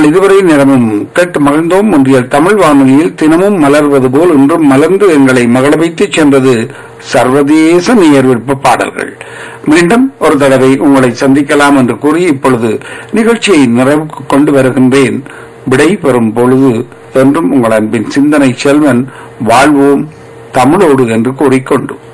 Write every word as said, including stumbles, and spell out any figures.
நாங்கள் இதுவரை நேரமும் கேட்டு மகிழ்ந்தோம். ஒன்றியல் தமிழ் வானொலியில் தினமும் மலர்வது போல் இன்றும் மலர்ந்து எங்களை மகள வைத்து சென்றது சர்வதேச நேயர் விருப்ப பாடல்கள். மீண்டும் ஒரு தடவை உங்களை சந்திக்கலாம் என்று கூறி இப்பொழுது நிகழ்ச்சியை நிறைவுக்கு கொண்டு வருகின்றேன். விடை பெறும் பொழுது என்றும் உங்கள் அன்பின் சிந்தனை செல்வன் வாழ்வோம் தமிழோடு என்று கூறிக்கொண்டு